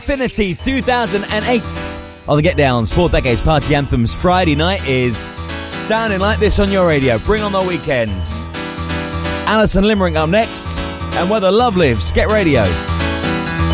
Infinity 2008 on the Get Downs. 4 decades party anthems. Friday night is sounding like this on your radio. Bring on the weekends. Alison Limerick up next. And where the love lives, Get Radio.